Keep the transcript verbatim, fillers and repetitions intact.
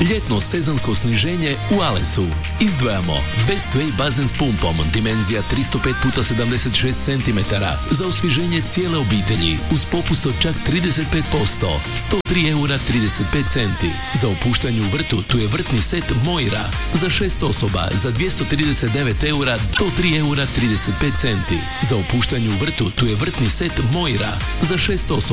Ljetno sezonsko sniženje u Alesu. Izdvajamo Best Way bazen s pumpom, dimenzija tristo pet puta sedamdeset šest centimetara, za osvježenje cijele obitelji, uz popust od čak trideset pet posto, sto tri eura trideset pet centi. Za opuštanje u vrtu tu je vrtni set Moira, za šest osoba, za dvjesto trideset devet eura, sto tri eura trideset pet centi. Za opuštanje u vrtu tu je vrtni set Moira, za šest osoba,